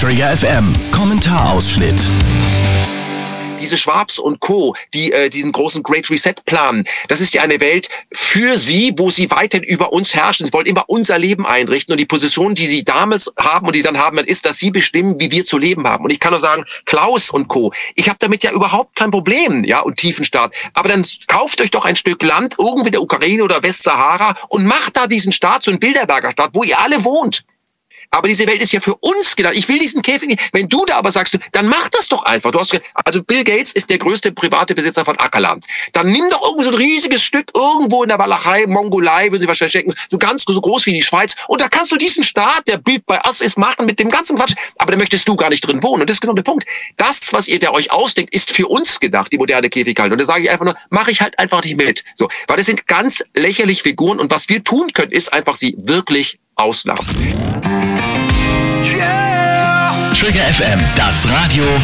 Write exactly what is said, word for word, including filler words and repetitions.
Trigger F M Kommentarausschnitt. Diese Schwabs und Co., die äh, diesen großen Great Reset planen, das ist ja eine Welt für sie, wo sie weiterhin über uns herrschen. Sie wollen immer unser Leben einrichten und die Position, die sie damals haben und die dann haben, ist, dass sie bestimmen, wie wir zu leben haben. Und ich kann nur sagen, Klaus und Co., ich habe damit ja überhaupt kein Problem, ja, und Tiefenstaat. Aber dann kauft euch doch ein Stück Land irgendwo in der Ukraine oder Westsahara und macht da diesen Staat, so einen Bilderberger Staat, wo ihr alle wohnt. Aber diese Welt ist ja für uns gedacht. Ich will diesen Käfig nicht. Wenn du da aber sagst, dann mach das doch einfach. Du hast, also Bill Gates ist der größte private Besitzer von Ackerland. Dann nimm doch irgendwie so ein riesiges Stück irgendwo in der Walachei, Mongolei, würden sie wahrscheinlich denken, so ganz so groß wie die Schweiz. Und da kannst du diesen Staat, der Bild bei Us ist, machen mit dem ganzen Quatsch. Aber da möchtest du gar nicht drin wohnen. Und das ist genau der Punkt. Das, was ihr der euch ausdenkt, ist für uns gedacht, die moderne Käfighaltung. Und da sage ich einfach nur, mache ich halt einfach nicht mit. So, weil das sind ganz lächerliche Figuren. Und was wir tun können, ist einfach sie wirklich auslachen. Yeah! Trigger F M, das Radio